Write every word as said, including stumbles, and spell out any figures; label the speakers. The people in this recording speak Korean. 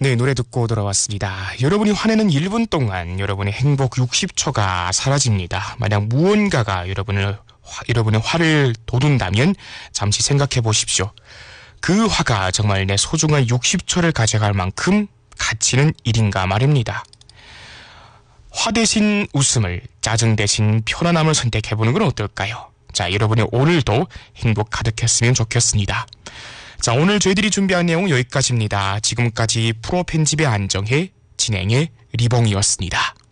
Speaker 1: 네, 노래 듣고 돌아왔습니다. 여러분이 화내는 일 분 동안 여러분의 행복 육십 초가 사라집니다. 만약 무언가가 여러분을, 화, 여러분의 화를 돋운다면 잠시 생각해 보십시오. 그 화가 정말 내 소중한 육십 초를 가져갈 만큼 가치 있는 일인가 말입니다. 화 대신 웃음을, 짜증 대신 편안함을 선택해보는 건 어떨까요? 자, 여러분의 오늘도 행복 가득했으면 좋겠습니다. 자, 오늘 저희들이 준비한 내용은 여기까지입니다. 지금까지 프로 편집의 안정혜, 진행의 리봉이었습니다.